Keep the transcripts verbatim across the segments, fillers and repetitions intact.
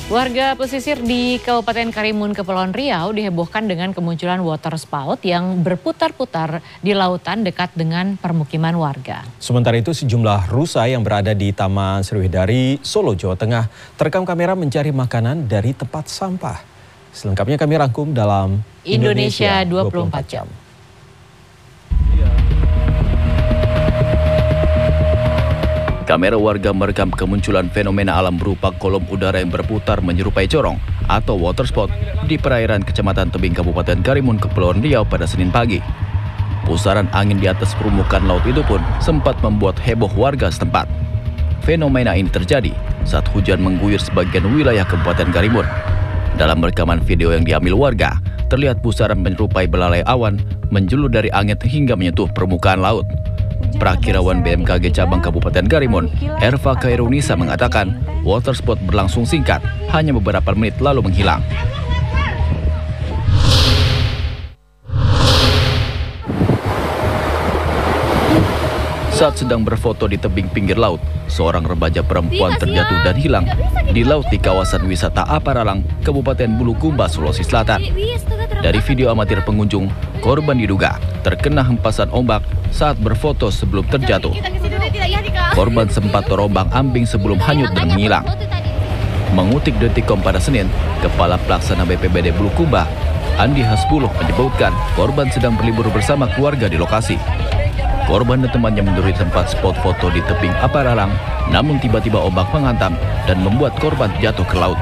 Warga pesisir di Kabupaten Karimun, Kepulauan Riau dihebohkan dengan kemunculan water spout yang berputar-putar di lautan dekat dengan permukiman warga. Sementara itu sejumlah rusa yang berada di Taman Sriwidari, Solo, Jawa Tengah terekam kamera mencari makanan dari tempat sampah. Selengkapnya kami rangkum dalam Indonesia dua puluh empat jam. Kamera warga merekam kemunculan fenomena alam berupa kolom udara yang berputar menyerupai corong atau water spout di perairan Kecamatan Tebing, Kabupaten Karimun, Kepulauan Riau pada Senin pagi. Pusaran angin di atas permukaan laut itu pun sempat membuat heboh warga setempat. Fenomena ini terjadi saat hujan mengguyur sebagian wilayah Kabupaten Karimun. Dalam rekaman video yang diambil warga, terlihat pusaran menyerupai belalai awan menjulur dari angin hingga menyentuh permukaan laut. Prakirawan B M K G Cabang Kabupaten Karimun, Erva Kairunisa mengatakan water spout berlangsung singkat, hanya beberapa menit lalu menghilang. Saat sedang berfoto di tebing pinggir laut, seorang remaja perempuan terjatuh dan hilang di laut di kawasan wisata Aparalang, Kabupaten Bulukumba, Sulawesi Selatan. Dari video amatir pengunjung, korban diduga terkena hempasan ombak saat berfoto sebelum terjatuh. Korban sempat terombang ambing sebelum hanyut dan menghilang. Mengutip Detikcom pada Senin, Kepala Pelaksana B P B D Bulukumba, Andi Hasbuloh, menyebutkan korban sedang berlibur bersama keluarga di lokasi. Korban dan temannya menurut tempat spot foto di tebing Aparalang, namun tiba-tiba ombak menghantam dan membuat korban jatuh ke laut.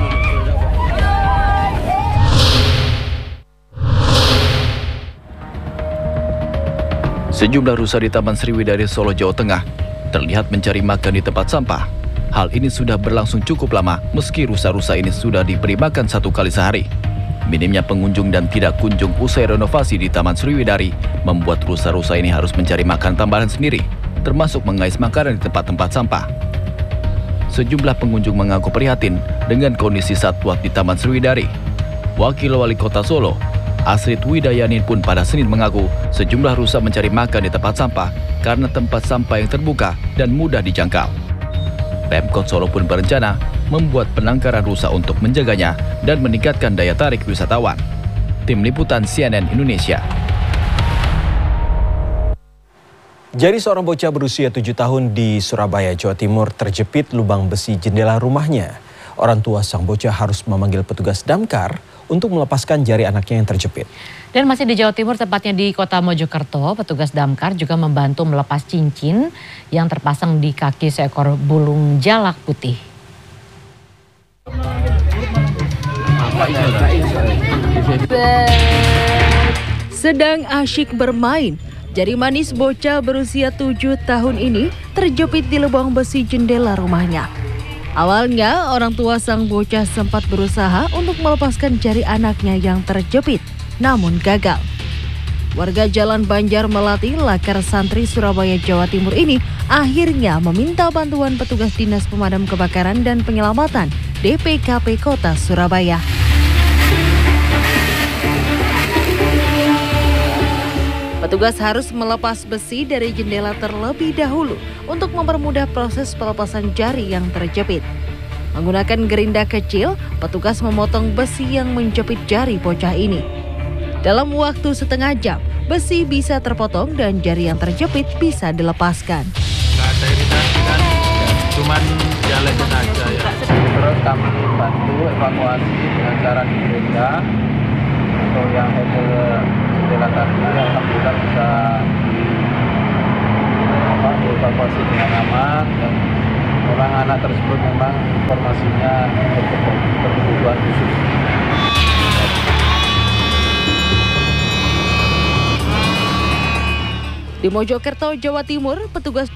Sejumlah rusa di Taman Sriwidari, Solo, Jawa Tengah terlihat mencari makan di tempat sampah. Hal ini sudah berlangsung cukup lama meski rusa-rusa ini sudah diberi makan satu kali sehari. Minimnya pengunjung dan tidak kunjung usai renovasi di Taman Sriwidari membuat rusa-rusa ini harus mencari makan tambahan sendiri, termasuk mengais makanan di tempat-tempat sampah. Sejumlah pengunjung mengaku prihatin dengan kondisi satwa di Taman Sriwidari. Wakil Wali Kota Solo, Astrid Widayanin, pun pada Senin mengaku sejumlah rusa mencari makan di tempat sampah karena tempat sampah yang terbuka dan mudah dijangkau. Pemkot Solo pun berencana membuat penangkaran rusa untuk menjaganya dan meningkatkan daya tarik wisatawan. Tim Liputan C N N Indonesia. Jadi seorang bocah berusia tujuh tahun di Surabaya, Jawa Timur terjepit lubang besi jendela rumahnya. Orang tua sang bocah harus memanggil petugas damkar untuk melepaskan jari anaknya yang terjepit. Dan masih di Jawa Timur, tepatnya di Kota Mojokerto, petugas damkar juga membantu melepas cincin yang terpasang di kaki seekor bulung jalak putih. Sedang asyik bermain, jari manis bocah berusia tujuh tahun ini terjepit di lubang besi jendela rumahnya. Awalnya, orang tua sang bocah sempat berusaha untuk melepaskan jari anaknya yang terjepit, namun gagal. Warga Jalan Banjar Melati, Lakar Santri, Surabaya, Jawa Timur ini akhirnya meminta bantuan petugas Dinas Pemadam Kebakaran dan Penyelamatan D P K P Kota Surabaya. Petugas harus melepas besi dari jendela terlebih dahulu untuk mempermudah proses pelepasan jari yang terjepit. Menggunakan gerinda kecil, petugas memotong besi yang menjepit jari bocah ini. Dalam waktu setengah jam, besi bisa terpotong dan jari yang terjepit bisa dilepaskan. Nggak ada iritasi kan, cuman jalanin aja ya. Terus kami bantu evakuasi dengan cara digerinda untuk yang handle jendela tadi, alhamdulillah bisa di, dievakuasi dengan aman. Dan orang anak tersebut memang informasinya berkebutuhan khusus. Di Mojokerto, Jawa Timur, petugas